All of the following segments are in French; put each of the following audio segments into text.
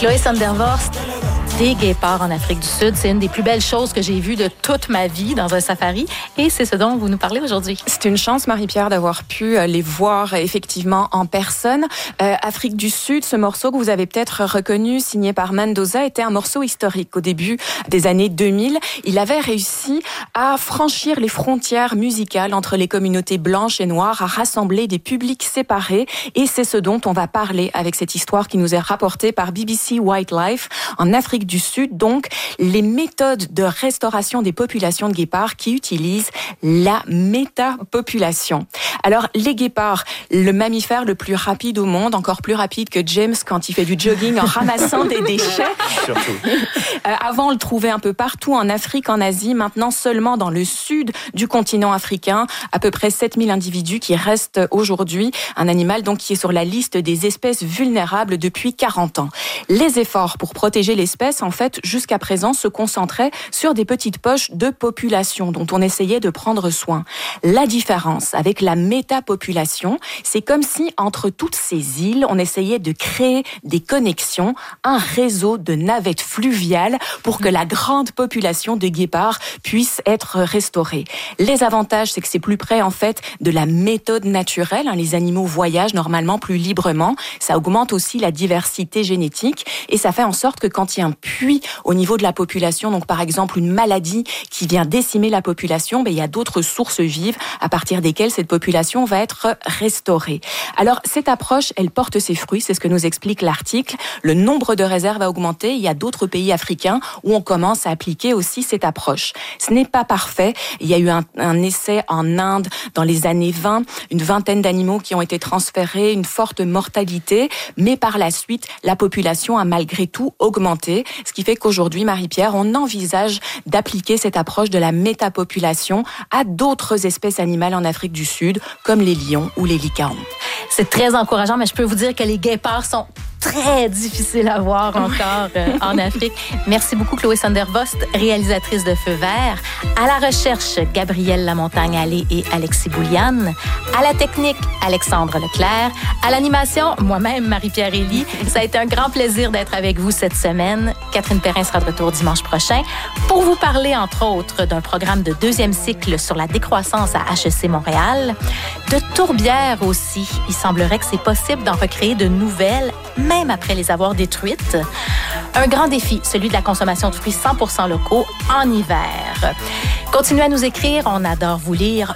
Chloé Sandervorst, des guépards en Afrique du Sud, c'est une des plus belles choses que j'ai vues de toute ma vie dans un safari et c'est ce dont vous nous parlez aujourd'hui. C'est une chance, Marie-Pierre, d'avoir pu les voir effectivement en personne. Afrique du Sud, ce morceau que vous avez peut-être reconnu, signé par Mendoza, était un morceau historique. Au début des années 2000, il avait réussi à franchir les frontières musicales entre les communautés blanches et noires, à rassembler des publics séparés et c'est ce dont on va parler avec cette histoire qui nous est rapportée par BBC Wildlife en Afrique du Sud, donc les méthodes de restauration des populations de guépards qui utilisent la métapopulation. Alors, les guépards, le mammifère le plus rapide au monde, encore plus rapide que James quand il fait du jogging en ramassant des déchets. Surtout. Avant, on le trouvait un peu partout en Afrique, en Asie, maintenant seulement dans le sud du continent africain, à peu près 7000 individus qui restent aujourd'hui, un animal donc qui est sur la liste des espèces vulnérables depuis 40 ans. Les efforts pour protéger l'espèce, en fait, jusqu'à présent, se concentraient sur des petites poches de population dont on essayait de prendre soin. La différence avec la métapopulation, c'est comme si entre toutes ces îles, on essayait de créer des connexions, un réseau de navettes fluviales pour que la grande population de guépards puisse être restaurée. Les avantages, c'est que c'est plus près, en fait, de la méthode naturelle. Les animaux voyagent normalement plus librement. Ça augmente aussi la diversité génétique et ça fait en sorte que quand il y a un puits au niveau de la population, donc par exemple une maladie qui vient décimer la population, il y a d'autres sources vives à partir desquelles cette population va être restaurée. Alors cette approche, elle porte ses fruits, c'est ce que nous explique l'article. Le nombre de réserves a augmenté. Il y a d'autres pays africains où on commence à appliquer aussi cette approche. Ce n'est pas parfait. Il y a eu un essai en Inde dans les années 20, une vingtaine d'animaux qui ont été transférés, une forte mortalité, mais par la suite, la population a malgré tout augmenté, ce qui fait qu'aujourd'hui, Marie-Pierre, on envisage d'appliquer cette approche de la métapopulation à d'autres espèces animales en Afrique du Sud, comme les lions ou les lycaons. C'est très encourageant, mais je peux vous dire que les guépards sont très difficiles à voir encore en Afrique. Merci beaucoup, Chloé Sandervorst, réalisatrice de Feu vert. À la recherche, Gabrielle Lamontagne-Allé et Alexis Bouliane. À la technique, Alexandre Leclerc. À l'animation, moi-même, Marie-Pierre Elie. Ça a été un grand plaisir d'être avec vous cette semaine. Catherine Perrin sera de retour dimanche prochain pour vous parler, entre autres, d'un programme de 2e cycle sur la décroissance à HEC Montréal. De tourbières aussi. Il semblerait que c'est possible d'en recréer de nouvelles, même après les avoir détruites. Un grand défi, celui de la consommation de fruits 100% locaux en hiver. Continuez à nous écrire, on adore vous lire.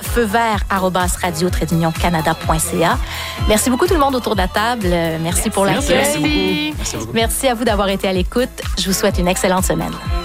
feuvert@radio-canada.ca. Merci beaucoup tout le monde autour de la table. Merci pour l'accueil. Merci beaucoup. Merci à vous d'avoir été à l'écoute. Je vous souhaite une excellente semaine.